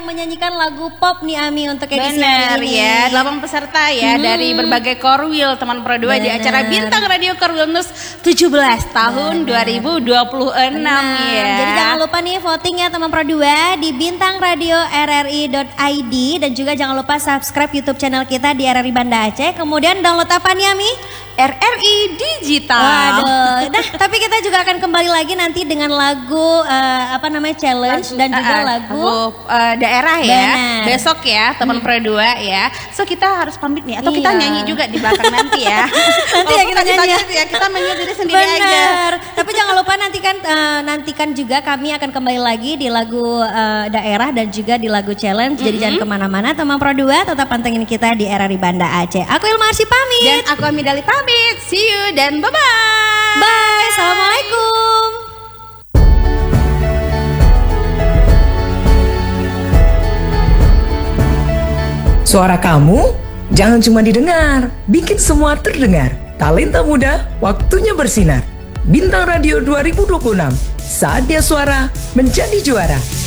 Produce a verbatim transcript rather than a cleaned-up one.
Menyanyikan lagu pop nih Ami untuk edisi Bener, hari ini. Ya, delapan peserta ya hmm. dari berbagai Korwil teman Pro dua di acara Bintang Radio Korwil News tujuh belas tahun Bener. dua ribu dua puluh enam ya. Jadi jangan lupa nih voting ya teman Pro dua di bintang radio r r i dot i d dan juga jangan lupa subscribe YouTube channel kita di R R I Banda Aceh. Kemudian download apa nih Ami? R R I Digital. Waduh. Nah, tapi kita juga akan kembali lagi nanti dengan lagu uh, apa namanya challenge lagu, dan juga uh, lagu, lagu uh, daerah ya. Benar. Besok ya teman hmm. Pro dua ya. So kita harus pamit nih atau iya. kita nyanyi juga di belakang nanti ya. Nanti ya kita nyanyi ya, kita menyanyi diri sendiri Bener. aja. Tapi jangan lupa nantikan uh, nantikan juga kami akan kembali lagi di lagu uh, daerah dan juga di lagu challenge. Jadi mm-hmm. jangan kemana-mana teman Pro dua, tetap pantengin kita di R R I Banda Aceh. Aku Ilma Arsy pamit. Dan aku Amidali pamit. See you dan bye-bye. Bye. Assalamualaikum. Suara kamu jangan cuma didengar, bikin semua terdengar. Talenta muda, waktunya bersinar. Bintang Radio dua ribu dua puluh enam, saatnya suara menjadi juara.